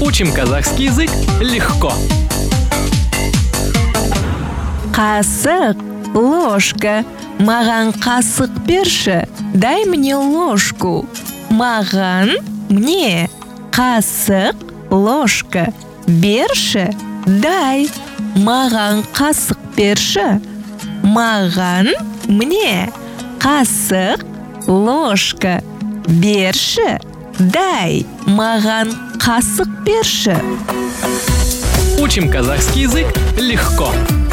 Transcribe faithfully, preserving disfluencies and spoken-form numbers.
Учим казахский язык легко. Қасық, ложка. Маған қасық берші. Дай мне ложку. Маған, мне. Қасық, ложка. Берші. Дай. Маған қасық берші. Маған, мне. Қасық, ложка. Берші. Дай. Маған қасық берші. Учим казахский язык легко.